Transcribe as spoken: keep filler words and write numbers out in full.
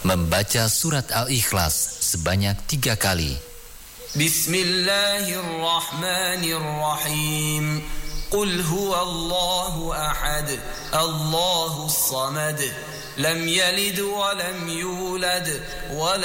membaca surat Al-Ikhlas sebanyak tiga kali. Bismillahirrahmanirrahim. Qul huwallahu ahad, Allahus samad, lam yalid wa lam yulad wa